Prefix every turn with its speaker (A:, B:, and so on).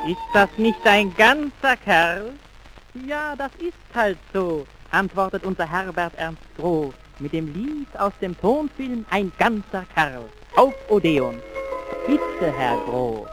A: Ist das nicht ein ganzer Kerl? Ja, das ist halt so, antwortet unser Herbert Ernst Groh mit dem Lied aus dem Tonfilm Ein ganzer Kerl auf Odeon. Bitte, Herr Groh.